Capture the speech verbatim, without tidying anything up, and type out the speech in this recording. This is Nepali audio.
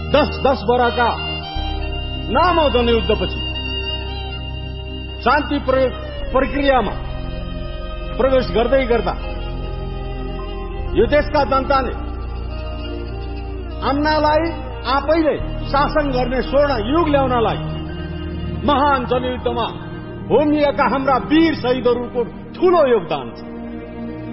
दस दस वर्षका लामो जनयुद्धपछि शान्ति प्रक्रियामा प्रवेश गर्दै गर्दा यो देशका जनताले अन्नालाई आफैले शासन गर्ने स्वर्ण युग ल्याउनलाई महान जनयुद्धमा होमिएका हाम्रा वीर शहीदहरूको ठूलो योगदान छ।